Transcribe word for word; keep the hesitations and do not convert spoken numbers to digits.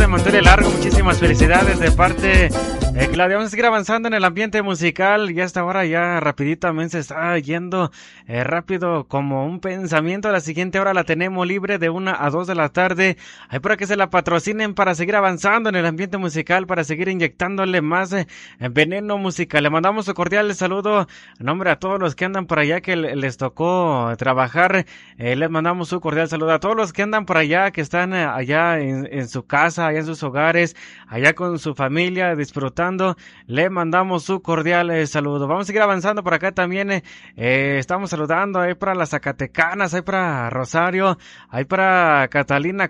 mantener largo. Muchísimas felicidades de parte de Claudia. Vamos a seguir avanzando en el ambiente musical. Ya hasta ahora ya rapiditamente se está yendo eh, rápido como un pensamiento. La siguiente hora la tenemos libre de una a dos de la tarde. Hay para que se la patrocinen para seguir avanzando en el ambiente musical, para seguir inyectándole más eh, veneno musical. Le mandamos un cordial saludo en nombre a todos los que andan por allá que les tocó trabajar. Eh, les mandamos un cordial saludo a todos los que andan por allá, que están eh, allá en, en su casa, allá en sus hogares, allá con su familia disfrutando. Le mandamos su cordial eh, saludo. Vamos a seguir avanzando por acá también. Eh, eh, estamos saludando ahí para las Zacatecanas, ahí para Rosario, ahí para Catalina